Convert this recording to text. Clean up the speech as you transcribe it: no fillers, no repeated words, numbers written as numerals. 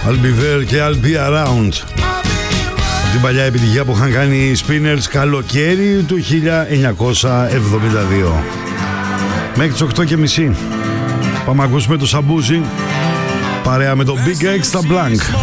I'll be there και I'll be around. Από την παλιά επιτυχία που είχαν κάνει οι Spinners καλοκαίρι του 1972. Μέχρι τις 8:30 πάμε να ακούσουμε το Σαμπούζι παρέα με το Big Extra Blank.